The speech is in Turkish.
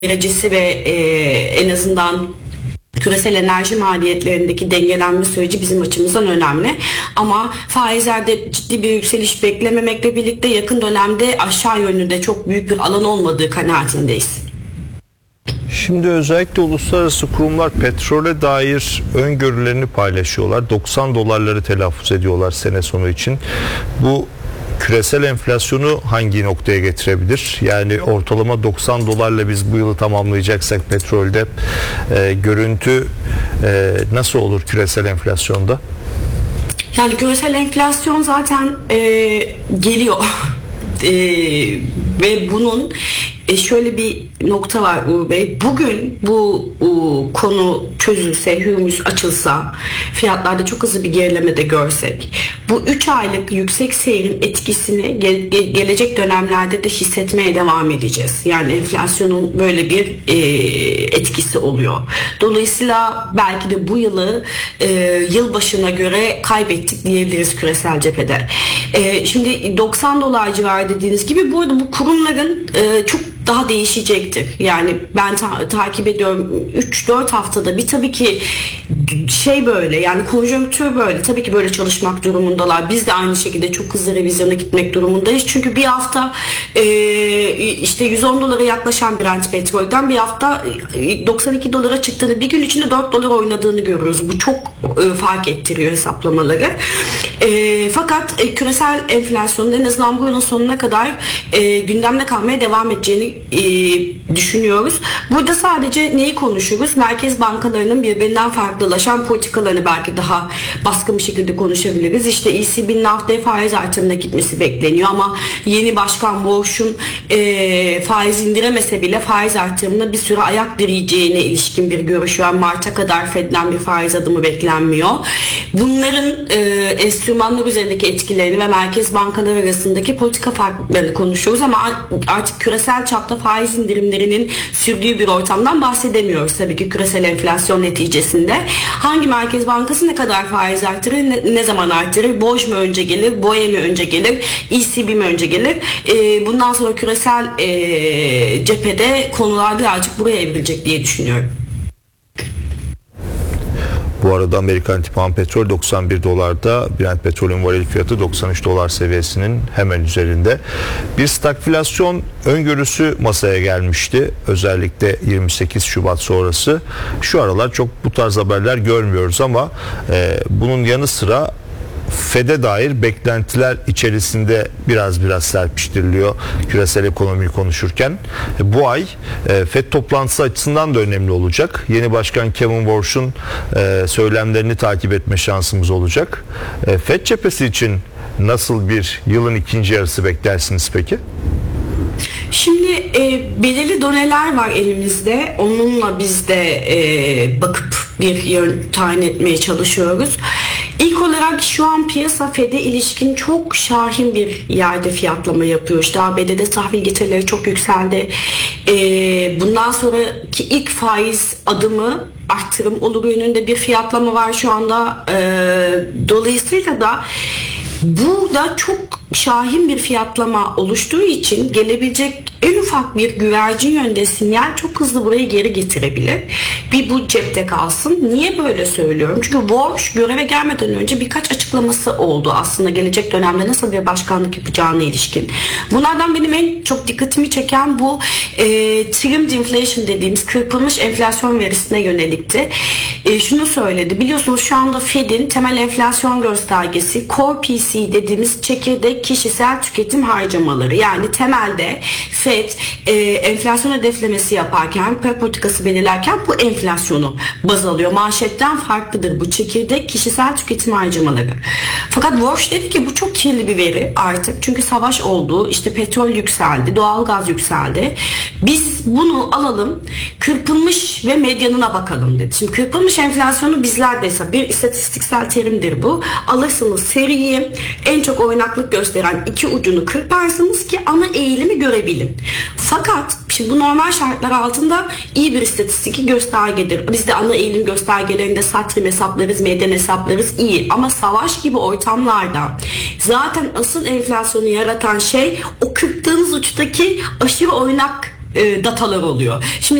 derecesi ve en azından küresel enerji maliyetlerindeki dengelenme süreci bizim açımızdan önemli. Ama faizlerde ciddi bir yükseliş beklememekle birlikte yakın dönemde aşağı yönlü de çok büyük bir alan olmadığı kanaatindeyiz. Şimdi özellikle uluslararası kurumlar petrole dair öngörülerini paylaşıyorlar. 90 dolarları telaffuz ediyorlar sene sonu için. Bu küresel enflasyonu hangi noktaya getirebilir? Yani ortalama 90 dolarla biz bu yılı tamamlayacaksak petrolde görüntü nasıl olur küresel enflasyonda? Yani küresel enflasyon zaten geliyor. Ve bunun şöyle bir nokta var Uğur Bey. Bugün bu konu çözülse, Hürmüz açılsa, fiyatlarda çok hızlı bir gerileme de görsek, bu 3 aylık yüksek seyrin etkisini gelecek dönemlerde de hissetmeye devam edeceğiz. Yani enflasyonun böyle bir etkisi oluyor. Dolayısıyla belki de bu yılı yılbaşına göre kaybettik diyebiliriz küresel cephede. Şimdi 90 dolar civarı dediğiniz gibi, bu arada bu kurumların çok daha değişecektir. Yani ben takip ediyorum 3-4 haftada bir, tabii ki böyle, yani konjonktür böyle. Tabii ki böyle çalışmak durumundalar. Biz de aynı şekilde çok hızlı revizyona gitmek durumundayız. Çünkü bir hafta işte 110 dolara yaklaşan Brent petrolden bir hafta 92 dolara çıktığını, bir gün içinde 4 dolar oynadığını görüyoruz. Bu çok fark ettiriyor hesaplamaları. Fakat küresel enflasyonun en azından bu yılın sonuna kadar gündemde kalmaya devam edeceğini düşünüyoruz. Burada sadece neyi konuşuruz? Merkez bankalarının birbirinden farklılaşan politikalarını belki daha baskın bir şekilde konuşabiliriz. İşte ECB'nin haftaya faiz artırımına gitmesi bekleniyor ama yeni başkan Borch'un faiz indiremese bile faiz artırımına bir süre ayak direyeceğine ilişkin bir görüş var. Mart'a kadar Fed'den bir faiz adımı beklenmiyor. Bunların enstrümanlar üzerindeki etkilerini ve merkez bankalar arasındaki politika farklılıklarını konuşuyoruz ama artık küresel çapta faiz indirimlerinin sürdüğü bir ortamdan bahsedemiyoruz. Tabii ki küresel enflasyon neticesinde hangi merkez bankası ne kadar faiz artırır, ne zaman artırır, Borch mu önce gelir, BOE mi önce gelir, ECB mi önce gelir? Bundan sonra küresel cephede konular birazcık buraya evrilecek diye düşünüyorum. Bu arada Amerikan tipi ham petrol 91 dolarda, Brent petrolün varil fiyatı 93 dolar seviyesinin hemen üzerinde. Bir stagflasyon öngörüsü masaya gelmişti. Özellikle 28 Şubat sonrası. Şu aralar çok bu tarz haberler görmüyoruz ama bunun yanı sıra Fed'e dair beklentiler içerisinde biraz serpiştiriliyor küresel ekonomiyi konuşurken. Bu ay Fed toplantısı açısından da önemli olacak. Yeni başkan Kevin Warsh'un söylemlerini takip etme şansımız olacak. Fed cephesi için nasıl bir yılın ikinci yarısı beklersiniz peki? Şimdi belirli doneler var elimizde. Onunla biz de bakıp bir yön tayin etmeye çalışıyoruz. İlk olarak şu an piyasa Fed'e ilişkin çok şahin bir yerde fiyatlama yapıyor. İşte ABD'de tahvil getirileri çok yükseldi. Bundan sonraki ilk faiz adımı artırım olur yönünde bir fiyatlama var şu anda. Dolayısıyla da burada çok şahin bir fiyatlama oluştuğu için gelebilecek en ufak bir güvercin yönde sinyal çok hızlı burayı geri getirebilir. Bir bu cepte kalsın. Niye böyle söylüyorum? Çünkü Borch göreve gelmeden önce birkaç açıklaması oldu aslında gelecek dönemde nasıl bir başkanlık yapacağına ilişkin. Bunlardan benim en çok dikkatimi çeken bu trimmed inflation dediğimiz kırpılmış enflasyon verisine yönelikti. Şunu söyledi. Biliyorsunuz şu anda Fed'in temel enflasyon göstergesi Core PC dediğimiz çekirdek kişisel tüketim harcamaları. Yani temelde Fed enflasyon hedeflemesi yaparken, para politikası belirlerken bu enflasyonu baz alıyor. Manşetten farklıdır bu çekirdek kişisel tüketim harcamaları. Fakat Borch dedi ki bu çok kirli bir veri artık. Çünkü savaş oldu, işte petrol yükseldi, doğalgaz yükseldi. Biz bunu alalım, kırpılmış ve medyanına bakalım dedi. Şimdi kırpılmış enflasyonu bizler de bir istatistiksel terimdir bu. Alırsınız seriyi, en çok oynaklık gösteren iki ucunu kırparsınız ki ana eğilimi görebilin. Fakat şimdi bu normal şartlar altında iyi bir istatistik göstergedir. Biz de ana eğilim göstergelerinde satrim hesaplarız, medyan hesaplarız iyi. Ama savaş gibi ortamlarda zaten asıl enflasyonu yaratan şey o kırptığınız uçtaki aşırı oynak datalar oluyor. Şimdi